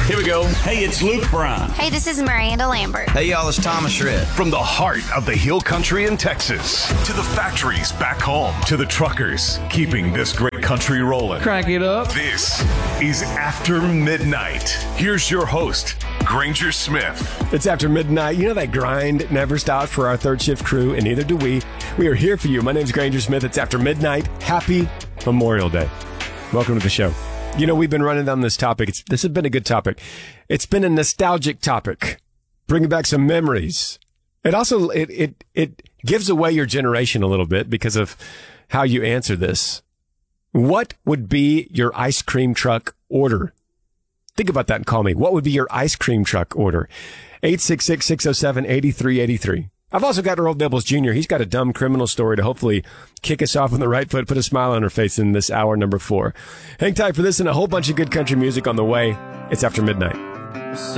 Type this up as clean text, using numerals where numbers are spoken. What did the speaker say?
Here we go. Hey, it's Luke Brown. Hey, this is Miranda Lambert. Hey, y'all, it's Thomas Shred. From the heart of the Hill Country in Texas to the factories back home to the truckers keeping this great country rolling. Crank it up. This is After Midnight. Here's your host, Granger Smith. It's After Midnight. You know that grind never stops for our third shift crew, and neither do we. We are here for you. My name's Granger Smith. It's After Midnight. Happy Memorial Day. Welcome to the show. You know, we've been running down this topic. This has been a good topic. It's been a nostalgic topic, bringing back some memories. It also, it gives away your generation a little bit because of how you answer this. What would be your ice cream truck order? Think about that and call me. What would be your ice cream truck order? 866-607-8383. I've also got Earl Dibbles Jr. He's got a dumb criminal story to hopefully kick us off on the right foot, put a smile on our face in this hour number 4. Hang tight for this and a whole bunch of good country music on the way. It's After Midnight.